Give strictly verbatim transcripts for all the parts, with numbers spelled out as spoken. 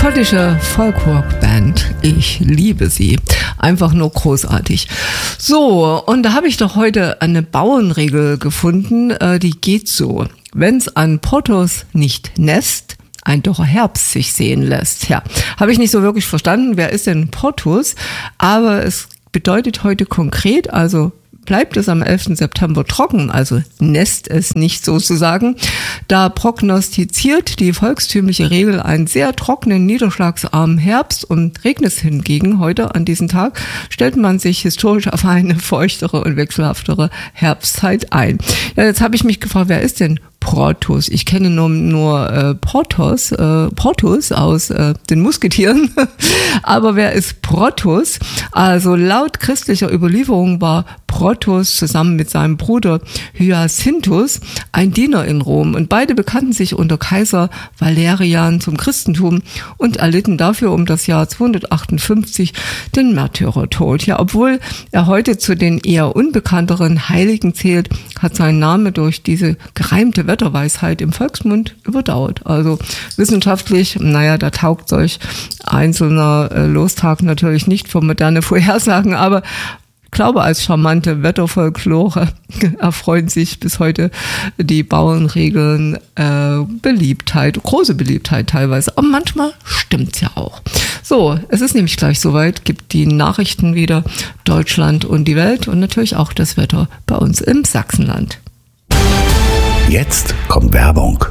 schottische Folkrock-Band. Ich liebe sie. Einfach nur großartig. So, und da habe ich doch heute eine Bauernregel gefunden, die geht so. Wenn's an Porthos nicht nässt, ein dürrer Herbst sich sehen lässt. Ja, habe ich nicht so wirklich verstanden, wer ist denn Porthos? Aber es bedeutet heute konkret, also bleibt es am elften September trocken, also nässt es nicht sozusagen. Da prognostiziert die volkstümliche Regel einen sehr trockenen, niederschlagsarmen Herbst, und regnet es hingegen heute an diesem Tag, stellt man sich historisch auf eine feuchtere und wechselhaftere Herbstzeit ein. Ja, jetzt habe ich mich gefragt, wer ist denn Porthos? Ich kenne nur, nur äh, Porthos, äh, Porthos aus äh, den Musketieren, aber wer ist Porthos? Also laut christlicher Überlieferung war Porthos zusammen mit seinem Bruder Hyacinthus ein Diener in Rom, und beide bekannten sich unter Kaiser Valerian zum Christentum und erlitten dafür um das Jahr zweihundertachtundfünfzig den Märtyrertod. Ja, obwohl er heute zu den eher unbekannteren Heiligen zählt, hat sein Name durch diese gereimte Wetterweisheit im Volksmund überdauert. Also wissenschaftlich, naja, da taugt solch einzelner äh, Lostag natürlich nicht für moderne Vorhersagen, aber ich glaube, als charmante Wetterfolklore erfreuen sich bis heute die Bauernregeln äh, Beliebtheit, große Beliebtheit teilweise. Aber manchmal stimmt's ja auch. So, es ist nämlich gleich soweit, gibt die Nachrichten wieder, Deutschland und die Welt und natürlich auch das Wetter bei uns im Sachsenland. Jetzt kommt Werbung.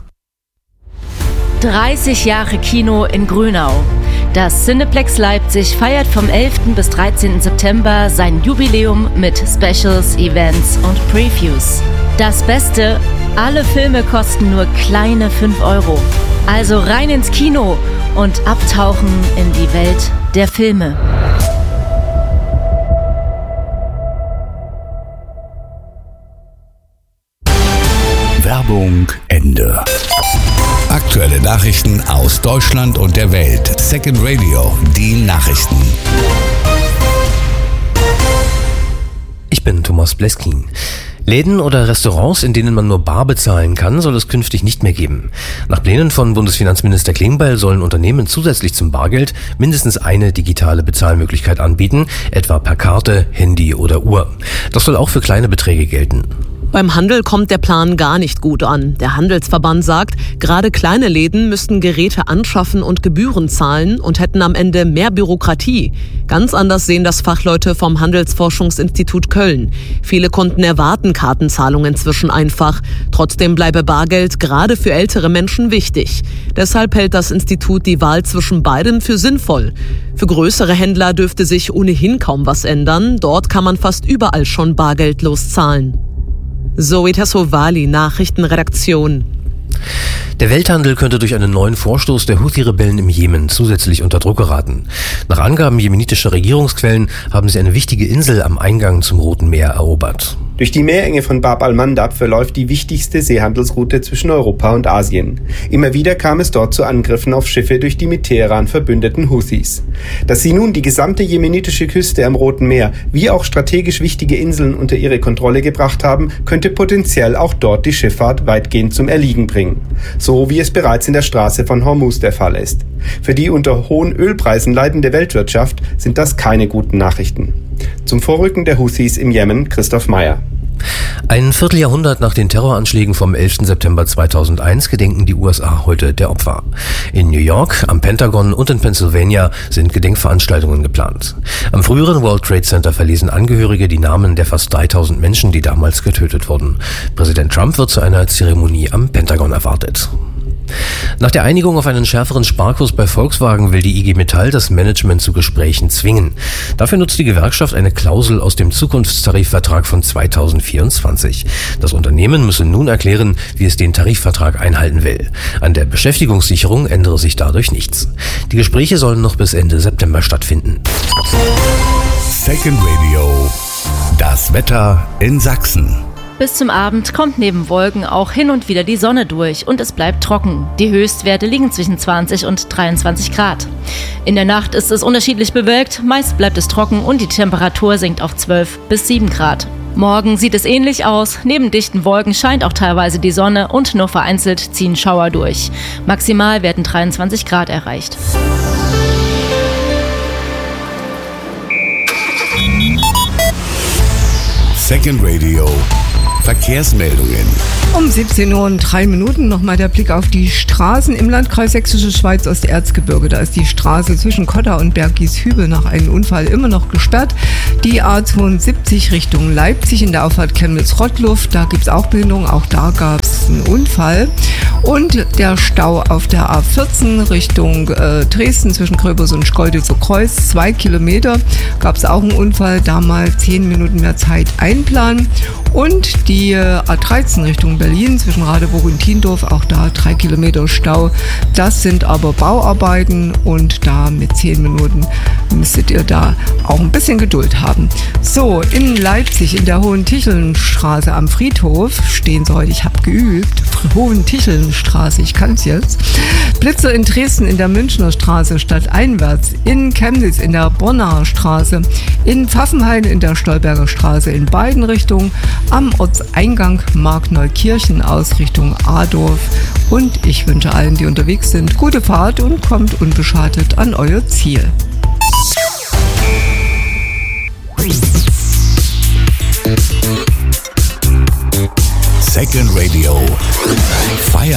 dreißig Jahre Kino in Grünau. Das Cineplex Leipzig feiert vom elften bis dreizehnten September sein Jubiläum mit Specials, Events und Previews. Das Beste, alle Filme kosten nur kleine fünf Euro. Also rein ins Kino und abtauchen in die Welt der Filme. Werbung Ende. Aktuelle Nachrichten aus Deutschland und der Welt. Second Radio, die Nachrichten. Ich bin Thomas Bleskin. Läden oder Restaurants, in denen man nur bar bezahlen kann, soll es künftig nicht mehr geben. Nach Plänen von Bundesfinanzminister Klingbeil sollen Unternehmen zusätzlich zum Bargeld mindestens eine digitale Bezahlmöglichkeit anbieten, etwa per Karte, Handy oder Uhr. Das soll auch für kleine Beträge gelten. Beim Handel kommt der Plan gar nicht gut an. Der Handelsverband sagt, gerade kleine Läden müssten Geräte anschaffen und Gebühren zahlen und hätten am Ende mehr Bürokratie. Ganz anders sehen das Fachleute vom Handelsforschungsinstitut Köln. Viele Kunden erwarten Kartenzahlung inzwischen einfach. Trotzdem bleibe Bargeld gerade für ältere Menschen wichtig. Deshalb hält das Institut die Wahl zwischen beidem für sinnvoll. Für größere Händler dürfte sich ohnehin kaum was ändern. Dort kann man fast überall schon bargeldlos zahlen. Zoe Tassovali, Nachrichtenredaktion. Der Welthandel könnte durch einen neuen Vorstoß der Houthi-Rebellen im Jemen zusätzlich unter Druck geraten. Nach Angaben jemenitischer Regierungsquellen haben sie eine wichtige Insel am Eingang zum Roten Meer erobert. Durch die Meerenge von Bab al-Mandab verläuft die wichtigste Seehandelsroute zwischen Europa und Asien. Immer wieder kam es dort zu Angriffen auf Schiffe durch die mit Teheran verbündeten Houthis. Dass sie nun die gesamte jemenitische Küste am Roten Meer wie auch strategisch wichtige Inseln unter ihre Kontrolle gebracht haben, könnte potenziell auch dort die Schifffahrt weitgehend zum Erliegen bringen. So wie es bereits in der Straße von Hormuz der Fall ist. Für die unter hohen Ölpreisen leidende Weltwirtschaft sind das keine guten Nachrichten. Zum Vorrücken der Houthis im Jemen, Christoph Meyer. Ein Vierteljahrhundert nach den Terroranschlägen vom elften September zweitausendeins gedenken die U S A heute der Opfer. In New York, am Pentagon und in Pennsylvania sind Gedenkveranstaltungen geplant. Am früheren World Trade Center verlesen Angehörige die Namen der fast dreitausend Menschen, die damals getötet wurden. Präsident Trump wird zu einer Zeremonie am Pentagon erwartet. Nach der Einigung auf einen schärferen Sparkurs bei Volkswagen will die I G Metall das Management zu Gesprächen zwingen. Dafür nutzt die Gewerkschaft eine Klausel aus dem Zukunftstarifvertrag von zweitausendvierundzwanzig. Das Unternehmen müsse nun erklären, wie es den Tarifvertrag einhalten will. An der Beschäftigungssicherung ändere sich dadurch nichts. Die Gespräche sollen noch bis Ende September stattfinden. Second Radio, das Wetter in Sachsen. Bis zum Abend kommt neben Wolken auch hin und wieder die Sonne durch und es bleibt trocken. Die Höchstwerte liegen zwischen zwanzig und dreiundzwanzig Grad. In der Nacht ist es unterschiedlich bewölkt, meist bleibt es trocken und die Temperatur sinkt auf zwölf bis sieben Grad. Morgen sieht es ähnlich aus. Neben dichten Wolken scheint auch teilweise die Sonne und nur vereinzelt ziehen Schauer durch. Maximal werden dreiundzwanzig Grad erreicht. Second Radio Verkehrsmeldungen. Um siebzehn Uhr und drei Minuten nochmal der Blick auf die Straßen im Landkreis Sächsische Schweiz Osterzgebirge. Da ist die Straße zwischen Kotter und Bergieshübel nach einem Unfall immer noch gesperrt. Die A zweiundsiebzig Richtung Leipzig in der Auffahrt Chemnitz-Rottluft, da gibt es auch Behinderung, auch da gab es einen Unfall. Und der Stau auf der A vierzehn Richtung äh, Dresden zwischen Gröbers und Schkeuditzer Kreuz, zwei Kilometer, gab es auch einen Unfall, da mal zehn Minuten mehr Zeit einplanen. Und die äh, A dreizehn Richtung Berlin zwischen Radeburg und Tiendorf, auch da drei Kilometer Stau. Das sind aber Bauarbeiten und da mit zehn Minuten müsstet ihr da auch ein bisschen Geduld haben. So, in Leipzig in der Hohentichelnstraße am Friedhof stehen sie heute, ich habe geübt, Hohentichelnstraße, ich kann es jetzt. Blitzer in Dresden in der Münchner Straße stadteinwärts, in Chemnitz in der Bonner Straße, in Pfaffenhain in der Stolberger Straße in beiden Richtungen, am Ortseingang Markneukirchen aus Richtung Adorf. Und ich wünsche allen, die unterwegs sind, gute Fahrt und kommt unbeschadet an euer Ziel. Second Radio Fire